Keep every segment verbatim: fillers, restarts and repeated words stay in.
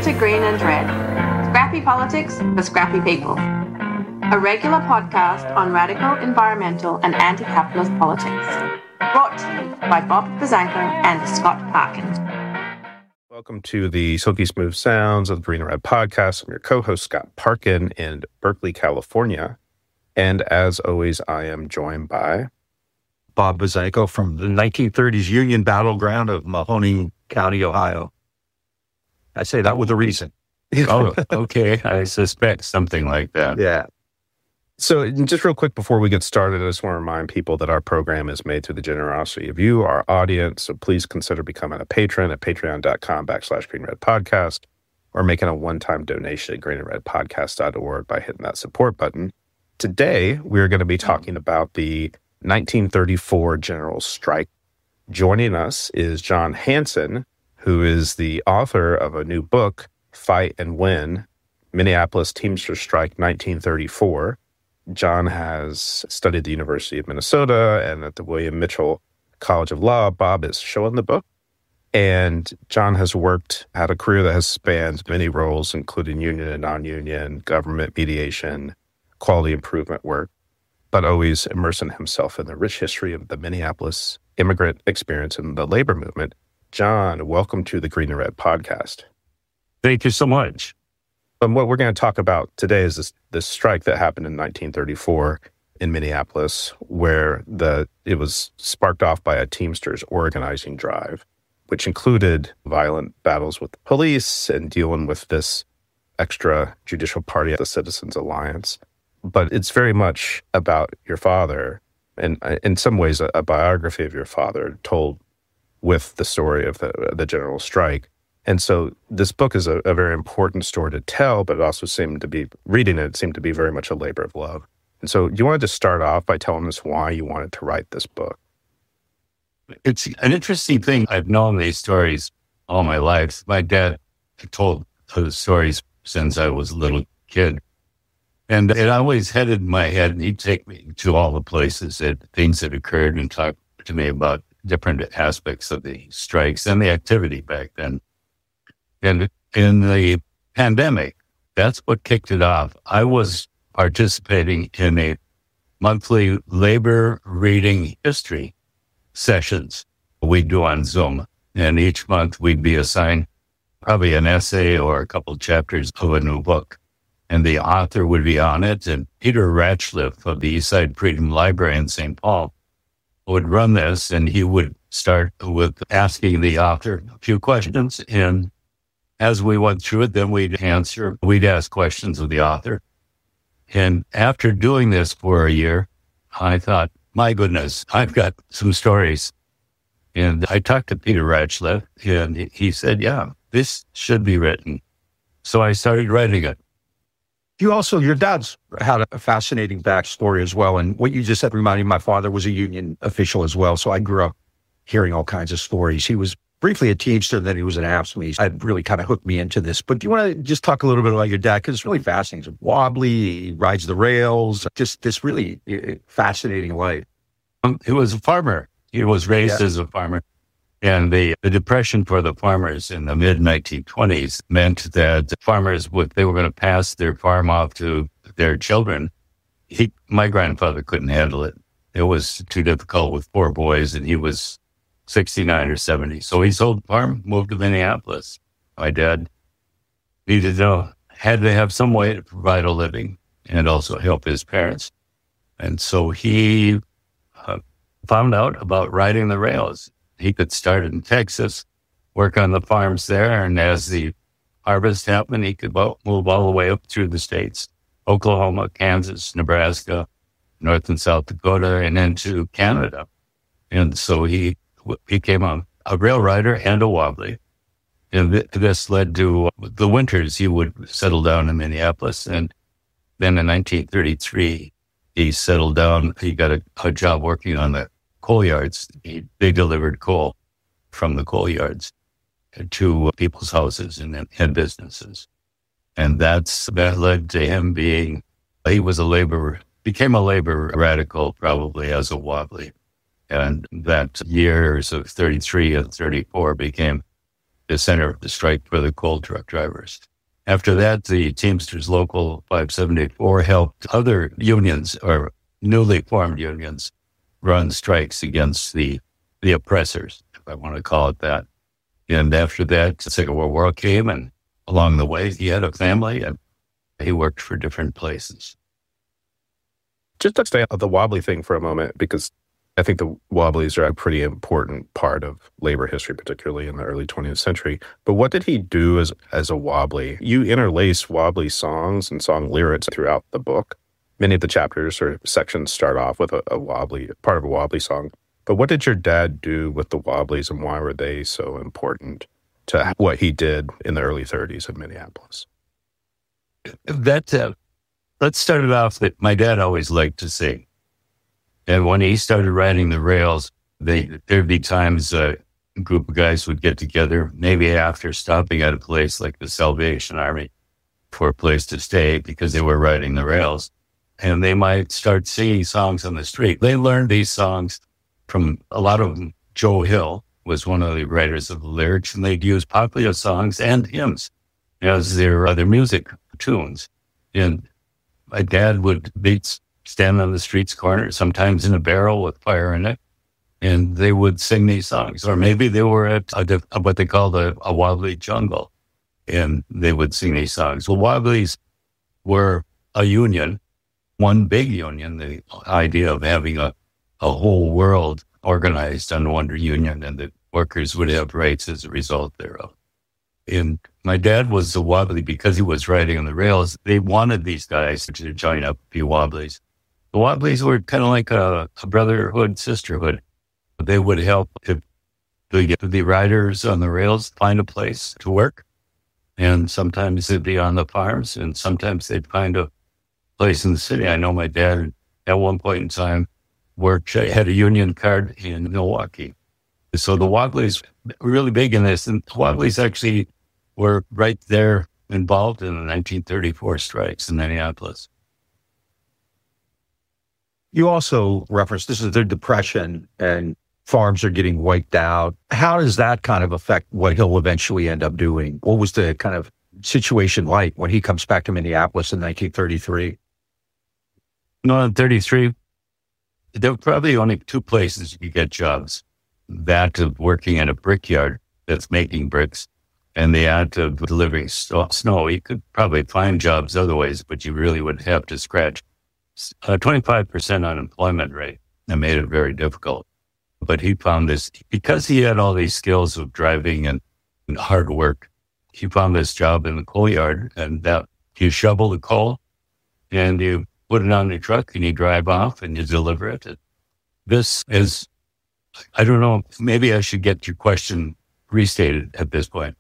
to Green and Red, Scrappy Politics for Scrappy People, a regular podcast on radical, environmental and anti-capitalist politics, brought to you by Bob Buzanko and Scott Parkin. Welcome to the Silky Smooth Sounds of the Green and Red podcast. I'm your co-host, Scott Parkin, in Berkeley, California. And as always, I am joined by Bob Buzanko from the nineteen thirties Union battleground of Mahoning County, Ohio. I say that with a reason. Oh, okay. I suspect something like that. Yeah. So just real quick before we get started, I just want to remind people that our program is made through the generosity of you, our audience. So please consider becoming a patron at patreon.com backslash Green Red Podcast or making a one-time donation at green and red podcast dot org by hitting that support button. Today, we're going to be talking about the nineteen thirty-four General Strike. Joining us is John Hanson, who is the author of a new book, Fight and Win, Minneapolis Teamsters Strike nineteen thirty-four. John has studied at the University of Minnesota and at the William Mitchell College of Law. Bob is showing the book. And John has worked, had a career that has spanned many roles, including union and non-union, government mediation, quality improvement work, but always immersing himself in the rich history of the Minneapolis immigrant experience and the labor movement. John, welcome to the Green and Red Podcast. Thank you so much. And what we're going to talk about today is this, this strike that happened in nineteen thirty-four in Minneapolis, where the it was sparked off by a Teamsters organizing drive, which included violent battles with the police and dealing with this extrajudicial party, the Citizens Alliance. But it's very much about your father, and in some ways a, a biography of your father told with the story of the, the General Strike. And so this book is a, a very important story to tell, but it also seemed to be, reading it, it seemed to be very much a labor of love. And so you wanted to start off by telling us why you wanted to write this book. It's an interesting thing. I've known these stories all my life. My dad told those stories since I was a little kid. And it always headed in my head, and he'd take me to all the places that things that occurred and talk to me about different aspects of the strikes and the activity back then. And in the pandemic, that's what kicked it off. I was participating in a monthly labor reading history sessions we do on Zoom. And each month we'd be assigned probably an essay or a couple chapters of a new book. And the author would be on it. And Peter Ratchliff of the Eastside Freedom Library in Saint Paul would run this. And he would start with asking the author a few questions. And as we went through it, then we'd answer, we'd ask questions of the author. And after doing this for a year, I thought, my goodness, I've got some stories. And I talked to Peter Ratchliff, and he said, yeah, this should be written. So I started writing it. You also, your dad's had a fascinating backstory as well. And what you just said reminded me, my father was a union official as well. So I grew up hearing all kinds of stories. He was briefly a Teamster, then he was an AFSCME. That really kind of hooked me into this. But do you want to just talk a little bit about your dad? Because it's really fascinating. He's wobbly, he rides the rails, just this really fascinating life. Um, he was a farmer. He was raised yeah. as a farmer. And the, the depression for the farmers in the mid nineteen twenties meant that farmers, would, they were going to pass their farm off to their children. He, my grandfather couldn't handle it. It was too difficult with four boys, and he was sixty-nine or seventy. So he sold the farm, moved to Minneapolis. My dad needed to know, had to have some way to provide a living and also help his parents. And so he uh, found out about riding the rails. He could start in Texas, work on the farms there, and as the harvest happened, he could move all the way up through the states, Oklahoma, Kansas, Nebraska, North and South Dakota, and into Canada. And so he became a, a rail rider and a wobbly. And th- this led to uh, the winters. He would settle down in Minneapolis. And then in nineteen thirty-three, he settled down. He got a, a job working on the coal yards. He, they delivered coal from the coal yards to people's houses and, and businesses. And that's, that led to him being, he was a labor, became a labor radical probably as a wobbly. And that years of thirty-three and thirty-four became the center of the strike for the coal truck drivers. After that, the Teamsters Local five seventy-four helped other unions or newly formed unions run strikes against the, the oppressors, if I want to call it that. And after that, the Second World War came, and along the way, he had a family and he worked for different places. Just to stay on the Wobbly thing for a moment, because I think the Wobblies are a pretty important part of labor history, particularly in the early twentieth century. But what did he do as as a Wobbly? You interlace Wobbly songs and song lyrics throughout the book. Many of the chapters or sections start off with a, a Wobbly, part of a Wobbly song. But what did your dad do with the Wobblies, and why were they so important to what he did in the early thirties in Minneapolis? That, uh, let's start it off that my dad always liked to sing. And when he started riding the rails, they, there'd be times uh, a group of guys would get together, maybe after stopping at a place like the Salvation Army for a place to stay because they were riding the rails. And they might start singing songs on the street. They learned these songs from a lot of them. Joe Hill was one of the writers of the lyrics, and they'd use popular songs and hymns as their other music tunes. And my dad would be stand on the street's corner, sometimes in a barrel with fire in it, and they would sing these songs. Or maybe they were at a, a, what they called a, a Wobbly jungle, and they would sing these songs. Well, Wobblies were a union, one big union, the idea of having a, a whole world organized under one union, and the workers would have rights as a result thereof. And my dad was a Wobbly because he was riding on the rails. They wanted these guys to join up, be Wobblies. The Wobblies were kind of like a, a brotherhood, sisterhood. They would help if the, the riders on the rails find a place to work. And sometimes they'd be on the farms, and sometimes they'd find a place in the city. I know my dad, at one point in time, worked, had a union card in Milwaukee. So the Wobblies were really big in this. And the Wobblies actually were right there involved in the nineteen thirty-four strikes in Minneapolis. You also referenced this is the Depression and farms are getting wiped out. How does that kind of affect what he'll eventually end up doing? What was the kind of situation like when he comes back to Minneapolis in nineteen thirty-three? No, in thirty-three, there were probably only two places you could get jobs. That of working in a brickyard that's making bricks, and the act of delivering snow. You could probably find jobs other ways, but you really would have to scratch. A twenty-five percent unemployment rate, that made it very difficult. But he found this, because he had all these skills of driving and, and hard work, he found this job in the coal yard, and that you shovel the coal and you put it on the truck and you drive off and you deliver it. This is, I don't know, maybe I should get your question restated at this point.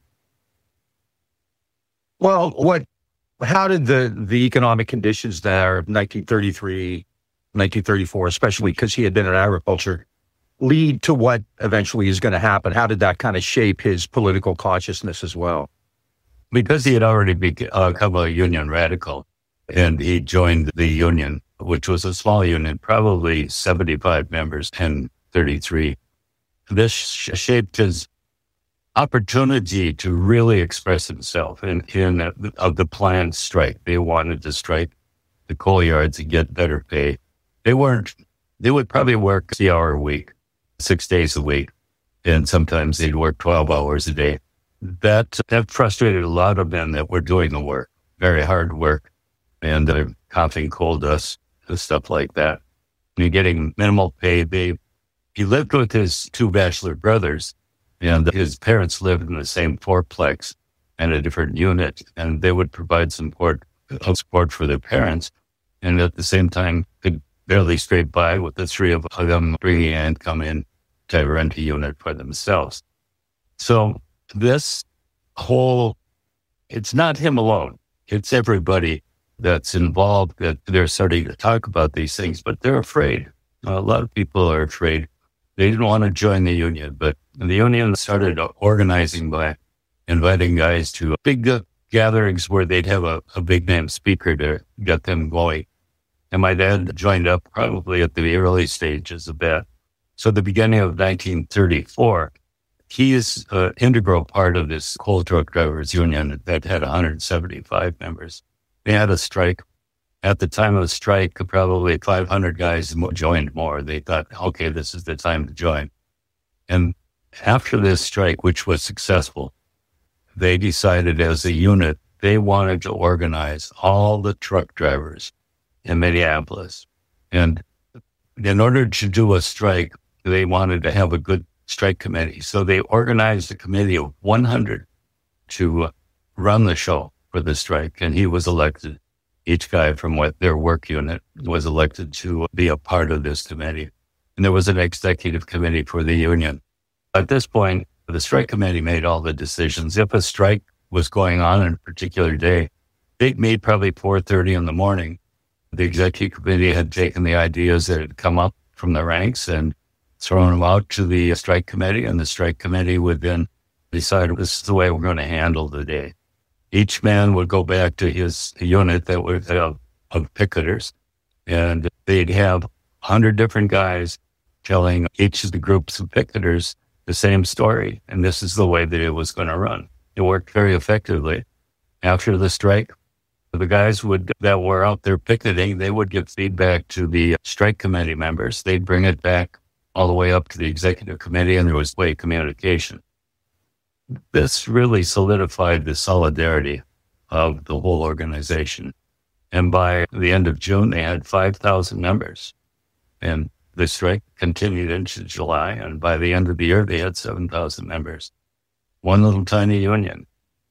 Well, what, how did the, the economic conditions there of nineteen thirty-three, nineteen thirty-four, especially because he had been in agriculture, lead to what eventually is going to happen? How did that kind of shape his political consciousness as well? Because he had already become a union radical, and he joined the union, which was a small union, probably seventy-five members in thirty-three. This shaped his opportunity to really express himself in, in a, of the planned strike. They wanted to strike the coal yards and get better pay. They weren't, they would probably work sixty hour a week, six days a week, and sometimes they'd work twelve hours a day. That, that frustrated a lot of men that were doing the work, very hard work, and uh, coughing coal dust and stuff like that. And you're getting minimal pay. They, he lived with his two bachelor brothers, and his parents lived in the same fourplex and a different unit, and they would provide support, support for their parents, and at the same time could barely scrape by with the three of them bringing income in to rent a unit for themselves. So this whole, it's not him alone. It's everybody that's involved that they're starting to talk about these things, but they're afraid. A lot of people are afraid. They didn't want to join the union, but the union started organizing by inviting guys to big gatherings where they'd have a, a big name speaker to get them going. And my dad joined up probably at the early stages of that. So at the beginning of nineteen thirty-four, he is an integral part of this coal truck drivers union that had one hundred seventy-five members. They had a strike. At the time of the strike, probably five hundred guys joined more. They thought, okay, this is the time to join. And after this strike, which was successful, they decided as a unit, they wanted to organize all the truck drivers in Minneapolis. And in order to do a strike, they wanted to have a good strike committee. So they organized a committee of one hundred to run the show for the strike. And he was elected. Each guy from what their work unit was elected to be a part of this committee. And there was an executive committee for the union. At this point, the strike committee made all the decisions. If a strike was going on on a particular day, they'd meet probably four thirty in the morning. The executive committee had taken the ideas that had come up from the ranks and thrown them out to the strike committee, and the strike committee would then decide this is the way we're going to handle the day. Each man would go back to his unit that would have of picketers, and they'd have one hundred different guys telling each of the groups of picketers the same story, and this is the way that it was going to run. It worked very effectively. After the strike, the guys would that were out there picketing, they would give feedback to the strike committee members. They'd bring it back all the way up to the executive committee, and there was way communication. This really solidified the solidarity of the whole organization. And by the end of June, they had five thousand members. And the strike continued into July, and by the end of the year, they had seven thousand members. One little tiny union.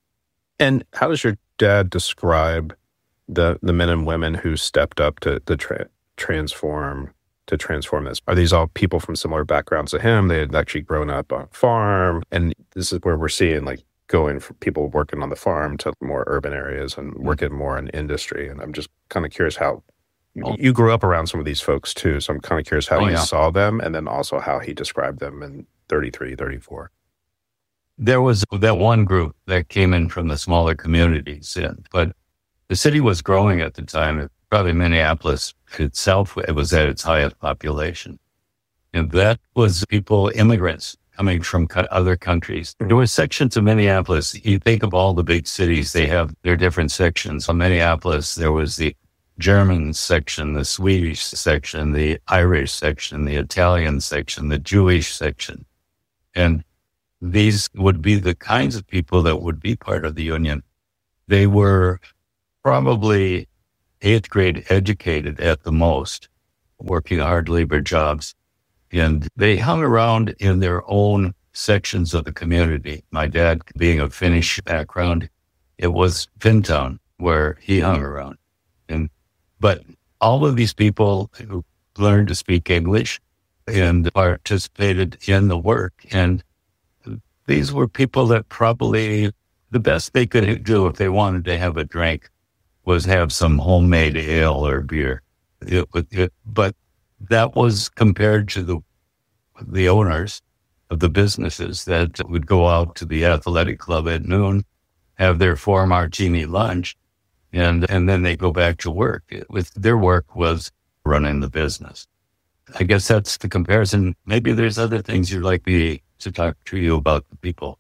And how does your dad describe the the men and women who stepped up to, to tra- transform to transform this? Are these all people from similar backgrounds to him? They had actually grown up on a farm, and this is where we're seeing like going from people working on the farm to more urban areas and working more in industry. And I'm just kind of curious how oh. you grew up around some of these folks too. So I'm kind of curious how oh, you yeah. saw them, and then also how he described them in thirty-three, thirty-four. There was that one group that came in from the smaller communities, and, but the city was growing at the time. Probably Minneapolis itself, it was at its highest population. And that was people, immigrants coming from other countries. There were sections of Minneapolis. You think of all the big cities, they have their different sections. In Minneapolis, there was the German section, the Swedish section, the Irish section, the Italian section, the Jewish section. And these would be the kinds of people that would be part of the union. They were probably eighth grade educated at the most, working hard labor jobs. And they hung around in their own sections of the community. My dad, being of Finnish background, it was Finntown where he hung around. And but all of these people who learned to speak English and participated in the work. And these were people that probably the best they could do if they wanted to have a drink was have some homemade ale or beer. It, it, but that was compared to the the owners of the businesses that would go out to the athletic club at noon, have their four martini lunch, and and then they go back to work. It, with their work was running the business. I guess that's the comparison. Maybe there's other things you'd like me to talk to you about the people.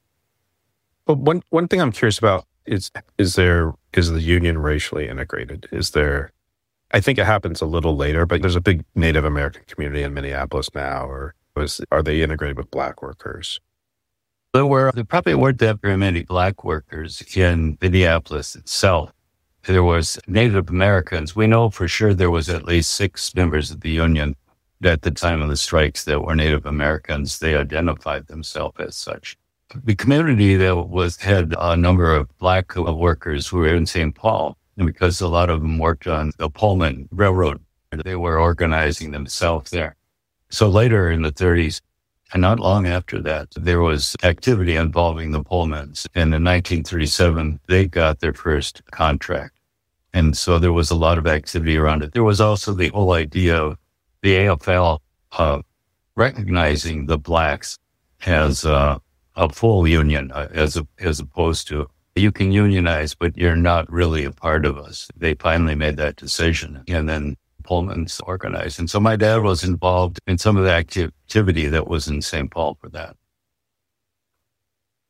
Well, one one thing I'm curious about is is there is the union racially integrated? Is there? I think it happens a little later, but there's a big Native American community in Minneapolis now, or was, are they integrated with Black workers? There were, there probably weren't that very many Black workers in Minneapolis itself. There was Native Americans. We know for sure there was at least six members of the union at the time of the strikes that were Native Americans. They identified themselves as such. The community that was had a number of Black workers who were in Saint Paul. And because a lot of them worked on the Pullman Railroad, they were organizing themselves there. So later in the thirties, and not long after that, there was activity involving the Pullmans. And in nineteen thirty-seven, they got their first contract. And so there was a lot of activity around it. There was also the whole idea of the A F L uh, recognizing the Blacks as uh, a full union, uh, as a, as opposed to you can unionize, but you're not really a part of us. They finally made that decision, and then Pullman's organized. And so my dad was involved in some of the activity that was in Saint Paul for that.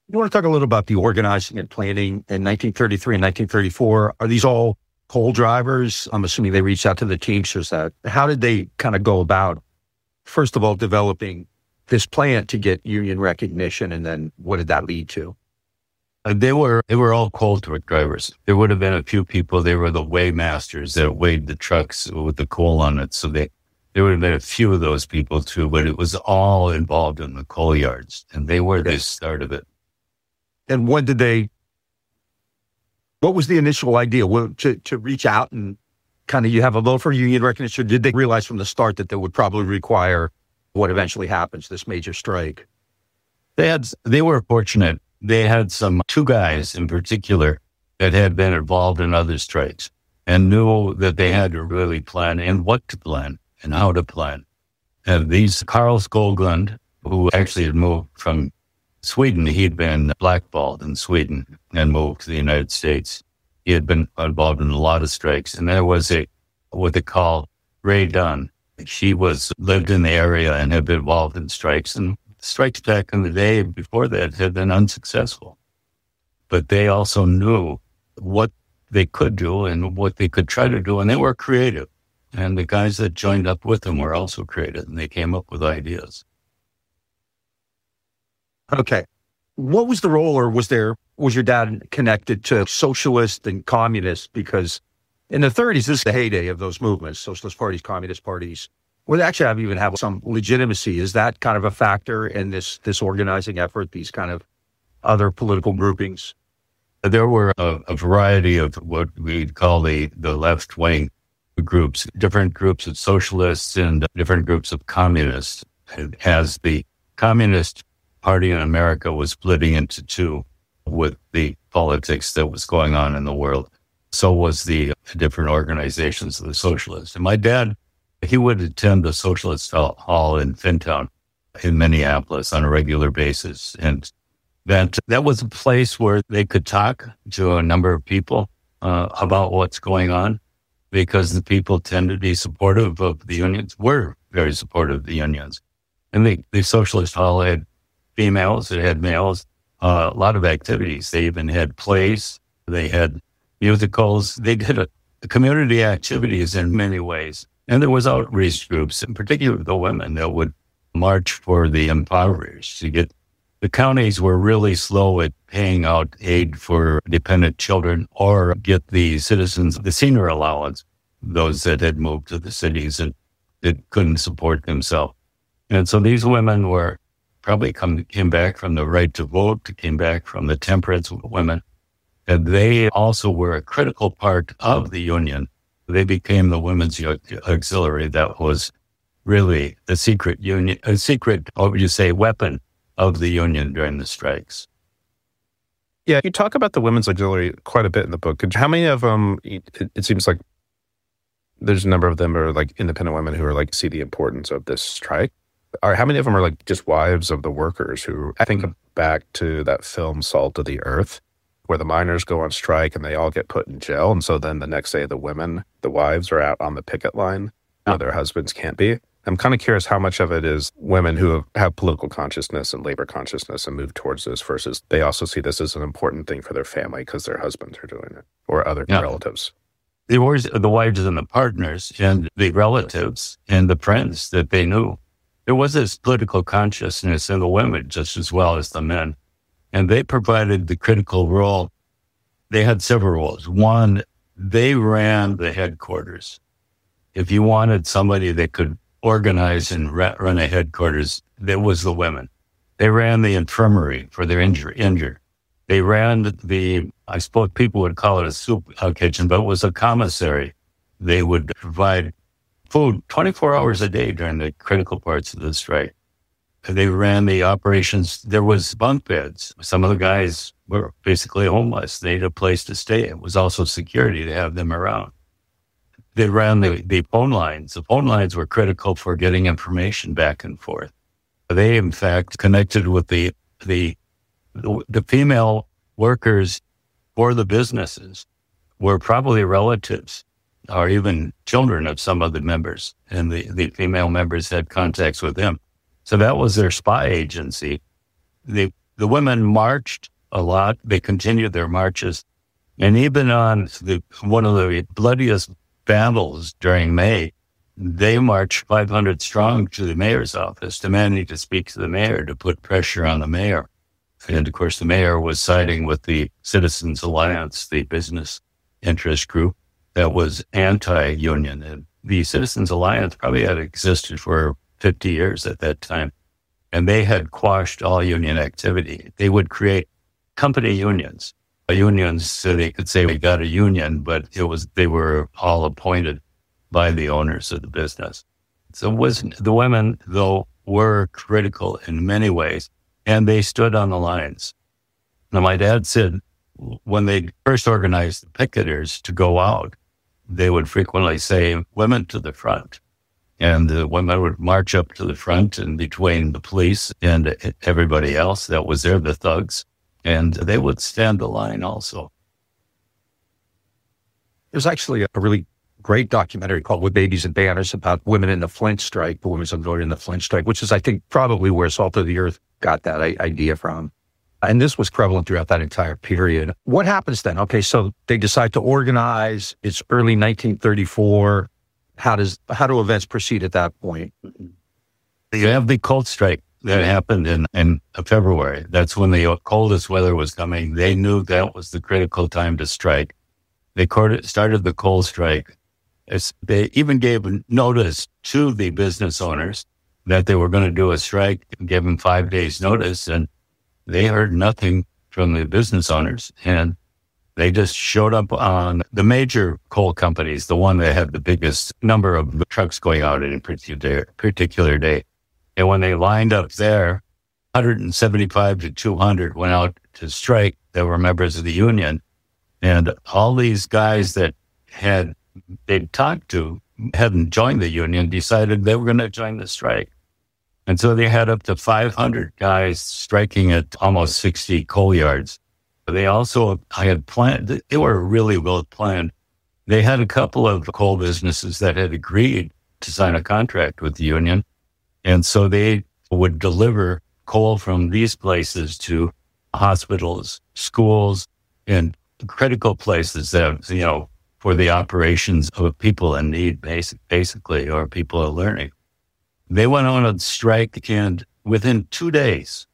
You want to talk a little about the organizing and planning in nineteen thirty-three and nineteen thirty-four? Are these all coal drivers? I'm assuming they reached out to the Teamsters. That how did they kind of go about, first of all, developing this plan to get union recognition, and then what did that lead to? Uh, they were they were all coal truck drivers. There would have been a few people. They were the weigh masters that weighed the trucks with the coal on it. So they there would have been a few of those people too. But it was all involved in the coal yards, and they were the start of it. And when did they? What was the initial idea? Well, to to reach out and kind of you have a vote for union recognition? Did they realize from the start that they would probably require what eventually happens, this major strike? They had they were fortunate. They had some two guys in particular that had been involved in other strikes and knew that they had to really plan and what to plan and how to plan. And these, Carl Skoglund, who actually had moved from Sweden, he'd been blackballed in Sweden and moved to the United States. He had been involved in a lot of strikes. And there was a, what they call Ray Dunn. She was, lived in the area and had been involved in strikes, and strikes back in the day before that had been unsuccessful. But they also knew what they could do and what they could try to do, and they were creative. And the guys that joined up with them were also creative, and they came up with ideas. Okay. What was the role, or was there, was your dad connected to socialist and communist? Because in the thirties, this is the heyday of those movements, socialist parties, communist parties. Would actually have even have some legitimacy. Is that kind of a factor in this this organizing effort, these kind of other political groupings? There were a, a variety of what we'd call the, the left-wing groups, different groups of socialists and different groups of communists. As the Communist Party in America was splitting into two with the politics that was going on in the world, so was the different organizations of the socialists. And my dad, he would attend the Socialist Hall in Fintown in Minneapolis on a regular basis. And that that was a place where they could talk to a number of people uh, about what's going on, because the people tend to be supportive of the unions, were very supportive of the unions. And the, the Socialist Hall had females, it had males, uh, a lot of activities. They even had plays, they had musicals, they did a, a community activities in many ways. And there was outreach groups, in particular the women, that would march for the impoverished. To get the counties were really slow at paying out aid for dependent children or get the citizens the senior allowance, those that had moved to the cities and that couldn't support themselves. And so these women were probably come came back from the right to vote, came back from the temperance women, and they also were a critical part of the union. They became the women's auxiliary that was really the secret union, a secret, what would you say, weapon of the union during the strikes. Yeah, you talk about the women's auxiliary quite a bit in the book. How many of them, it, it seems like there's a number of them are like independent women who are like, see the importance of this strike. Or how many of them are like just wives of the workers who, I think back to that film Salt of the Earth, where the miners go on strike and they all get put in jail. And so then the next day, the women, the wives are out on the picket line where their husbands can't be. I'm kind of curious how much of it is women who have, have political consciousness and labor consciousness and move towards this versus they also see this as an important thing for their family because their husbands are doing it or other yeah. relatives. There were the wives and the partners and the relatives and the friends that they knew. There was this political consciousness in the women just as well as the men. And they provided the critical role. They had several roles. One, they ran the headquarters. If you wanted somebody that could organize and ra- run a headquarters, that was the women. They ran the infirmary for their injured. injured. They ran the, I suppose people would call it a soup kitchen, but it was a commissary. They would provide food twenty-four hours a day during the critical parts of the strike. They ran the operations. There was bunk beds. Some of the guys were basically homeless. They had a place to stay. It was also security to have them around. They ran the, the phone lines. The phone lines were critical for getting information back and forth. They, in fact, connected with the the the, the female workers for the businesses were probably relatives or even children of some of the members, and the, the female members had contacts with them. So that was their spy agency. The the women marched a lot. They continued their marches. And even on the, one of the bloodiest battles during May, they marched five hundred strong to the mayor's office, demanding to speak to the mayor to put pressure on the mayor. And of course, the mayor was siding with the Citizens Alliance, the business interest group that was anti-union. And the Citizens Alliance probably had existed for fifty years at that time. And they had quashed all union activity. They would create company unions, unions so they could say we got a union, but it was they were all appointed by the owners of the business. So it was, the women, though, were critical in many ways, and they stood on the lines. Now, my dad said when they first organized the picketers to go out, they would frequently say, women to the front. And the women would march up to the front and between the police and everybody else that was there, the thugs, and they would stand the line also. There's actually a really great documentary called With Babies and Banners about women in the Flint strike, the women's involved in the Flint strike, which is, I think, probably where Salt of the Earth got that idea from. And this was prevalent throughout that entire period. What happens then? Okay, so they decide to organize. It's early nineteen thirty-four. How does how do events proceed at that point? You have the cold strike that happened in, in February. That's when the coldest weather was coming. They knew that was the critical time to strike. They started the cold strike. They even gave notice to the business owners that they were going to do a strike, and gave them five days notice, and they heard nothing from the business owners. And they just showed up on the major coal companies, the one that had the biggest number of trucks going out in a particular, particular day. And when they lined up there, one hundred seventy-five to two hundred went out to strike that were members of the union. And all these guys that had they'd talked to, hadn't joined the union, decided they were going to join the strike. And so they had up to five hundred guys striking at almost sixty coal yards. They also I had planned, they were really well planned. They had a couple of coal businesses that had agreed to sign a contract with the union. And so they would deliver coal from these places to hospitals, schools, and critical places that, you know, for the operations of people in need, basic, basically, or people are learning. They went on a strike, and within two days,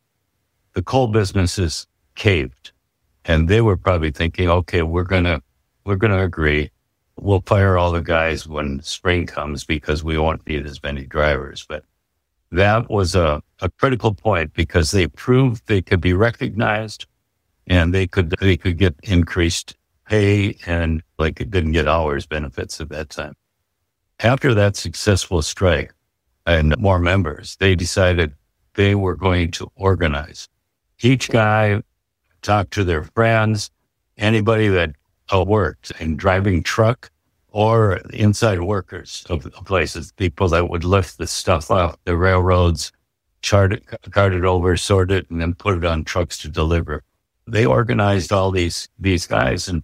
the coal businesses caved. And they were probably thinking, okay, we're going to we're gonna agree. We'll fire all the guys when spring comes because we won't need as many drivers. But that was a, a critical point because they proved they could be recognized and they could they could get increased pay, and like it didn't get hours benefits at that time. After that successful strike and more members, they decided they were going to organize. Each guy talked to their friends, anybody that uh, worked in driving truck or inside workers of places, people that would lift the stuff off the railroads, chart it, cart it over, sort it, and then put it on trucks to deliver. They organized all these these guys, and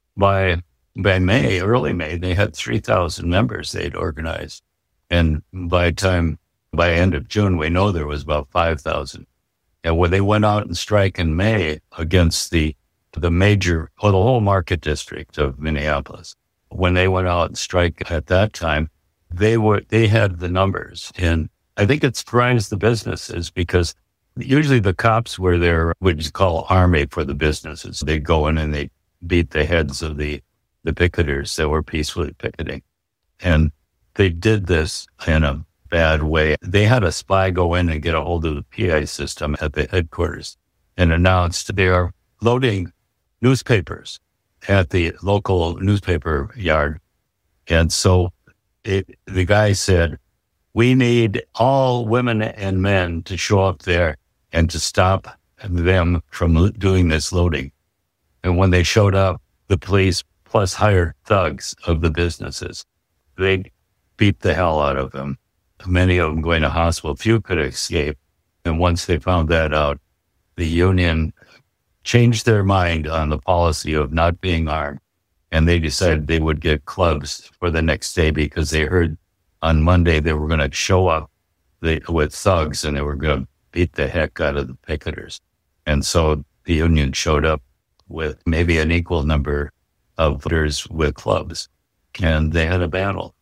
by by May, early May, they had three thousand members they'd organized. And by time, by end of June, we know there was about five thousand. And when they went out and strike in May against the the major, or the whole market district of Minneapolis, when they went out and strike at that time, they were they had the numbers. And I think it surprised the businesses because usually the cops were there, what you call army for the businesses. They'd go in and they beat the heads of the, the picketers that were peacefully picketing. And they did this in a bad way. They had a spy go in and get a hold of the P A system at the headquarters and announced they are loading newspapers at the local newspaper yard. And so it, the guy said, we need all women and men to show up there and to stop them from doing this loading. And when they showed up, the police plus hired thugs of the businesses, they beat the hell out of them. Many of them going to hospital. Few could escape. And once they found that out, the union changed their mind on the policy of not being armed. And they decided they would get clubs for the next day because they heard on Monday they were going to show up they, with thugs and they were going to beat the heck out of the picketers. And so the union showed up with maybe an equal number of voters with clubs, and they had a battle.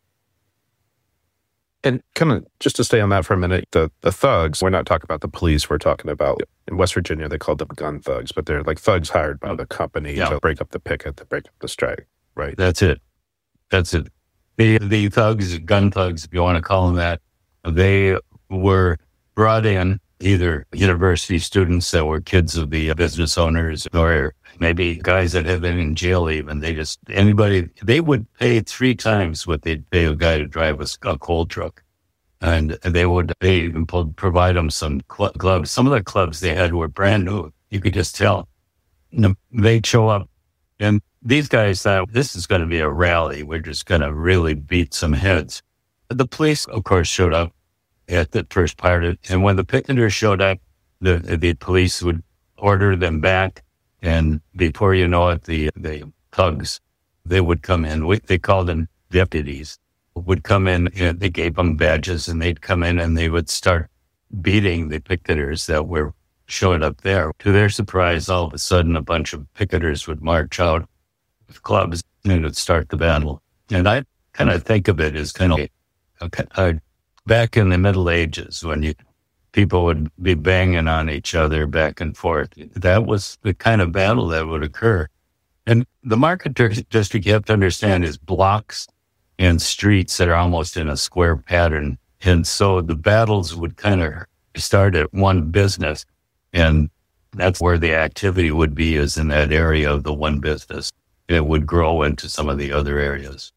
And kind of just to stay on that for a minute, the, the thugs, we're not talking about the police, we're talking about, in West Virginia, they called them gun thugs, but they're like thugs hired by the company yeah. to break up the picket, to break up the strike, right? That's it. That's it. The, the thugs, gun thugs, if you want to call them that, they were brought in, either university students that were kids of the business owners, or maybe guys that had been in jail even. They just, anybody, they would pay three times what they'd pay a guy to drive a, a coal truck. And they would they even provide them some cl- clubs. Some of the clubs they had were brand new. You could just tell. They'd show up, and these guys thought, this is going to be a rally. We're just going to really beat some heads. The police, of course, showed up at the first part of it. And when the picketers showed up, the the police would order them back. And before you know it, the, the thugs, they would come in. We, they called them deputies, would come in, and they gave them badges, and they'd come in and they would start beating the picketers that were showing up there. To their surprise, all of a sudden, a bunch of picketers would march out with clubs and it would start the battle. And I kind of think of it as kind of a, a back in the Middle Ages, when you people would be banging on each other back and forth. That was the kind of battle that would occur. And the market district, you have to understand, is blocks and streets that are almost in a square pattern. And so the battles would kind of start at one business, and that's where the activity would be, is in that area of the one business. It would grow into some of the other areas.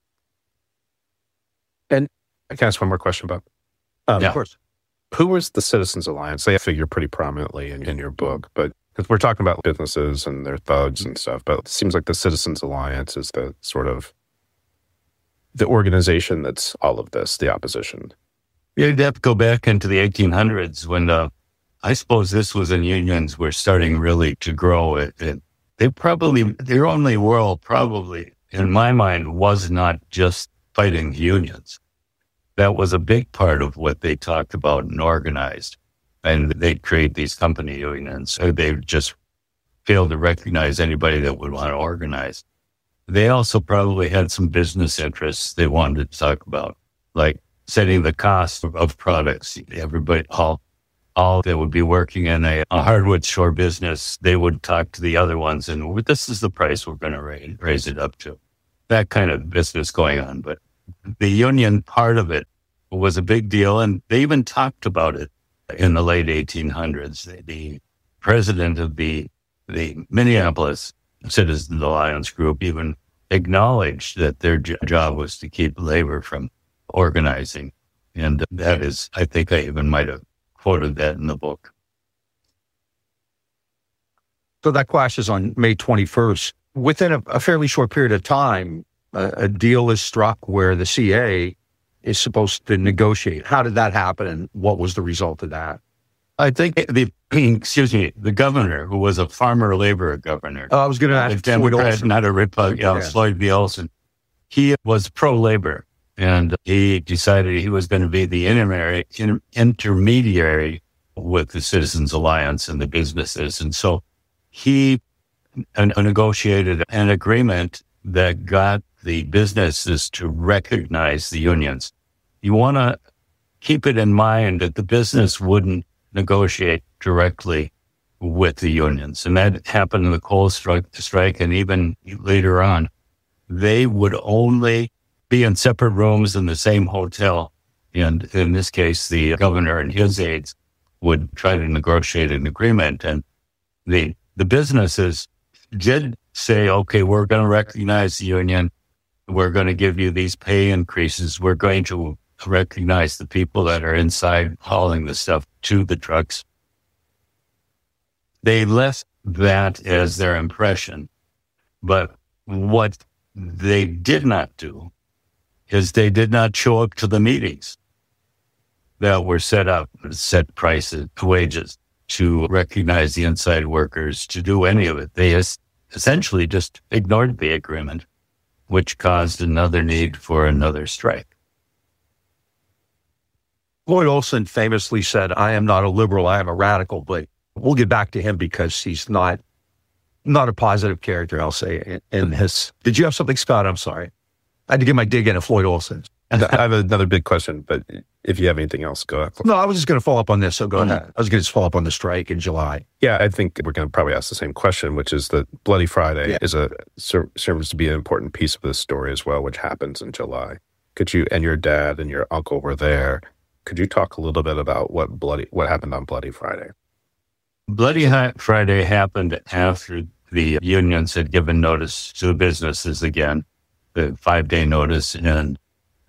And I can ask one more question about, um, yeah. of course, who was the Citizens Alliance? They figure pretty prominently in, in your book, but because we're talking about businesses and their thugs and stuff, but it seems like the Citizens Alliance is the sort of the organization that's all of this, the opposition. Yeah, you'd have to go back into the eighteen hundreds when uh, I suppose this was when unions were starting really to grow. It, it, they probably, their only world probably, in my mind, was not just fighting unions. That was a big part of what they talked about and organized. And they'd create these company unions. So they just failed to recognize anybody that would want to organize. They also probably had some business interests they wanted to talk about, like setting the cost of, of products. Everybody, all, all that would be working in a, a hardwood shore business, they would talk to the other ones, and this is the price we're going to raise, raise it up to. That kind of business going on. But the union part of it was a big deal, and they even talked about it in the late eighteen hundreds. The, the president of the the Minneapolis Citizens Alliance group even acknowledged that their j- job was to keep labor from organizing. And that is, I think I even might have quoted that in the book. So that clashes on May twenty-first. Within a, a fairly short period of time, a, a deal is struck where the C A is supposed to negotiate. How did that happen, and what was the result of that? I think the, excuse me, the governor, who was a farmer labor governor. Oh, I was going to ask, a Democrat, not a Republican, yeah, yeah. Floyd B. Olson. He was pro-labor, and he decided he was going to be the intermediary, inter, intermediary with the Citizens Alliance and the businesses. And so he uh, negotiated an agreement that got the businesses to recognize the unions. You want to keep it in mind that the business wouldn't negotiate directly with the unions. And that happened in the coal strike, strike, and even later on. They would only be in separate rooms in the same hotel. And in this case, the governor and his aides would try to negotiate an agreement. And the the businesses did say, okay, we're going to recognize the union. We're going to give you these pay increases. We're going to recognize the people that are inside hauling the stuff to the trucks. They left that as their impression. But what they did not do is they did not show up to the meetings that were set up, set prices, wages, to recognize the inside workers, to do any of it. They es- essentially just ignored the agreement, which caused another need for another strike. Lloyd Olson famously said, I am not a liberal, I am a radical, but we'll get back to him because he's not not a positive character, I'll say, in, in his. Did you have something, Scott? I'm sorry. I had to get my dig in at Floyd Olson. I have another big question, but if you have anything else, go ahead. No, I was just going to follow up on this, so go mm-hmm. ahead. I was going to just follow up on the strike in July. Yeah, I think we're going to probably ask the same question, which is that Bloody Friday yeah. is a ser- serves to be an important piece of this story as well, which happens in July. Could you, and your dad and your uncle were there, could you talk a little bit about what bloody what happened on Bloody Friday? Bloody Friday happened after the unions had given notice to the businesses again, the five-day notice, and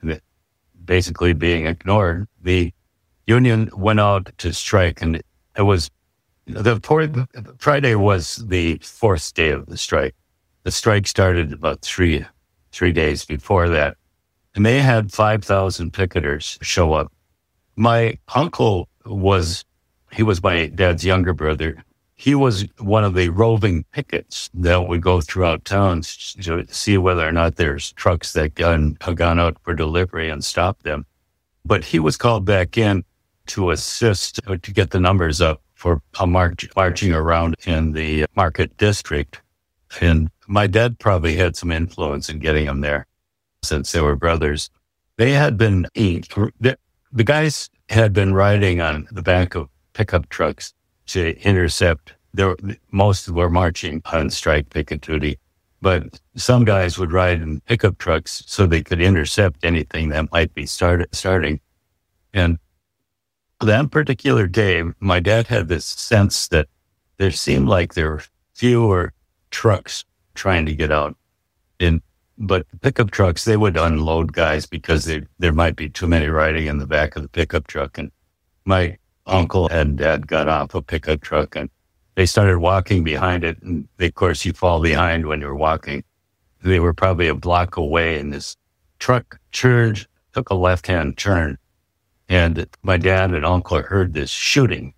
basically being ignored. The union went out to strike, and it was the fourth, Friday was the fourth day of the strike. The strike started about three three days before that, and they had five thousand picketers show up. My uncle was, he was my dad's younger brother. He was one of the roving pickets that would go throughout towns to see whether or not there's trucks that gone, have gone out for delivery and stop them. But he was called back in to assist, to get the numbers up for a march, marching around in the market district. And my dad probably had some influence in getting him there since they were brothers. They had been, the, the guys had been riding on the back of pickup trucks to intercept. There, most were marching on strike picket duty, but some guys would ride in pickup trucks so they could intercept anything that might be start, starting. And that particular day, my dad had this sense that there seemed like there were fewer trucks trying to get out. And, but pickup trucks, they would unload guys because they, there might be too many riding in the back of the pickup truck. And my uncle and dad got off a pickup truck and they started walking behind it. And of course, you fall behind when you're walking. They were probably a block away, and this truck turned, took a left-hand turn. And my dad and uncle heard this shooting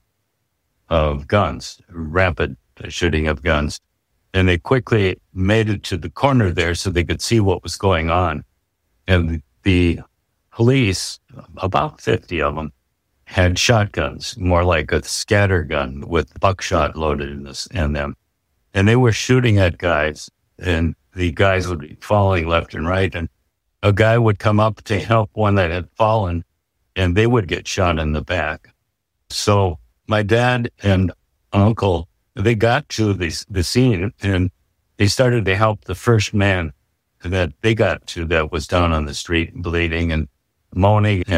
of guns, rapid shooting of guns. And they quickly made it to the corner there so they could see what was going on. And the police, about fifty of them, had shotguns, more like a scatter gun with buckshot loaded in, this, in them. And they were shooting at guys, and the guys would be falling left and right. And a guy would come up to help one that had fallen, and they would get shot in the back. So my dad and uncle, they got to the, the scene, and they started to help the first man that they got to that was down on the street bleeding and moaning. And